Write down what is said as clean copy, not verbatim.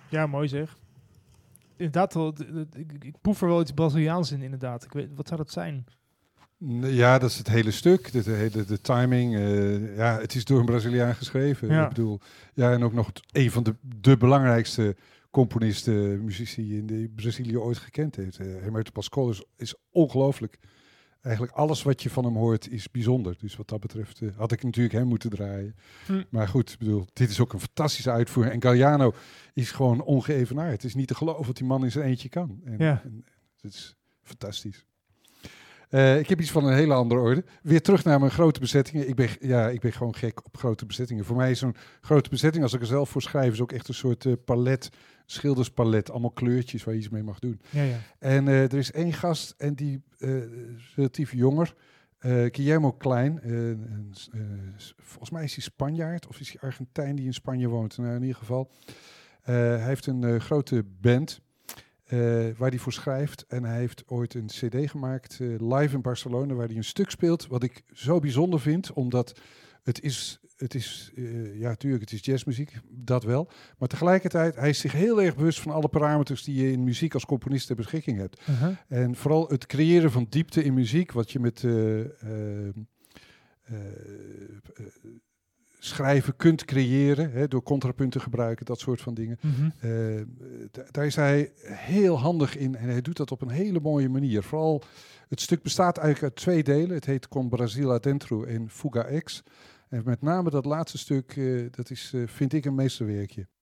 Ja, mooi zeg. Inderdaad, ik proef er wel iets Braziliaans in, inderdaad. Wat zou dat zijn? Ja, dat is het hele stuk. De timing. Het is door een Braziliaan geschreven. Ja. Ik bedoel, en ook nog een van de belangrijkste componisten, muzici in Brazilië ooit gekend heeft. Hermeto Pascoal is ongelooflijk. Eigenlijk alles wat je van hem hoort is bijzonder. Dus wat dat betreft had ik natuurlijk hem moeten draaien. Maar goed, ik bedoel, dit is ook een fantastische uitvoering. En Galliano is gewoon ongeëvenaard. Het is niet te geloven wat die man in zijn eentje kan. En het is fantastisch. Ik heb iets van een hele andere orde. Weer terug naar mijn grote bezettingen. Ik ben gewoon gek op grote bezettingen. Voor mij is zo'n grote bezetting, als ik er zelf voor schrijf, is ook echt een soort palet, schilderspalet. Allemaal kleurtjes waar je iets mee mag doen. Ja. En er is één gast en die relatief jonger. Guillermo Klein. Volgens mij is hij Spanjaard of is hij Argentijn die in Spanje woont. Nou, in ieder geval. Hij heeft een grote band. Waar hij voor schrijft. En hij heeft ooit een cd gemaakt, live in Barcelona, waar hij een stuk speelt, wat ik zo bijzonder vind, omdat het is tuurlijk, het is jazzmuziek, dat wel. Maar tegelijkertijd, hij is zich heel erg bewust van alle parameters die je in muziek als componist ter beschikking hebt. Uh-huh. En vooral het creëren van diepte in muziek, wat je met schrijven kunt creëren, door contrapunten gebruiken, dat soort van dingen. Mm-hmm. Daar is hij heel handig in en hij doet dat op een hele mooie manier. Vooral, het stuk bestaat eigenlijk uit 2 delen. Het heet Con Brasil Adentro en Fuga X. En met name dat laatste stuk, dat is, vind ik, een meesterwerkje.